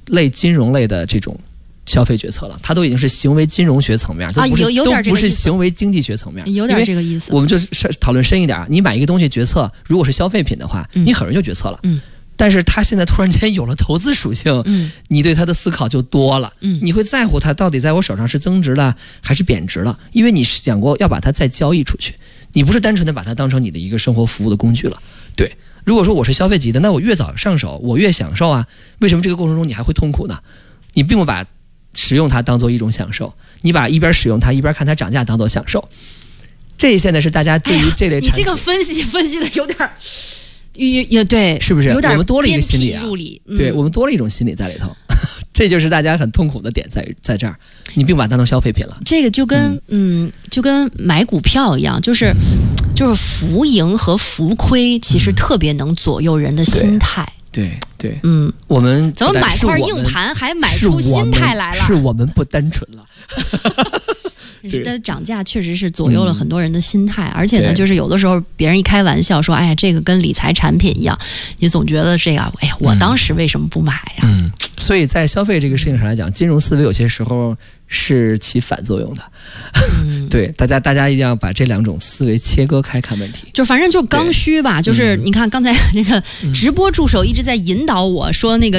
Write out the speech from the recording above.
类金融类的这种消费决策了，它都已经是行为金融学层面， 有点都不是行为经济学层面， 有点这个意思。 我们就是讨论深一点，你买一个东西决策，如果是消费品的话，你很容易就决策了。但是它现在突然间有了投资属性，你对它的思考就多了，你会在乎它到底在我手上是增值了还是贬值了，因为你想过要把它再交易出去，你不是单纯的把它当成你的一个生活服务的工具了。对，如果说我是消费级的，那我越早上手，我越享受啊。为什么这个过程中你还会痛苦呢？你并不把使用它当做一种享受，你把一边使用它一边看它涨价当做享受。这现在是大家对于这类产品， 你这个分析的有点。也对， 是不是？ 有点我们多了一个心理啊，对，我们多了一种心理在里头，这就是大家很痛苦的点在这儿。你并把它当成消费品了。 这个就跟买股票一样，就是浮盈和浮亏，其实特别能左右人的心态。 对，我们怎么买块硬盘还买出心态来了？ 是我们不单纯了。 但涨价确实是左右了很多人的心态，而且呢，就是有的时候别人一开玩笑说，哎呀，这个跟理财产品一样，你总觉得这个，哎呀，我当时为什么不买呀？ 所以在消费这个事情上来讲，金融思维有些时候是起反作用的。对，大家一定要把这两种思维切割开看问题。 就反正就刚需吧，就是你看刚才那个直播助手一直在引导我说那个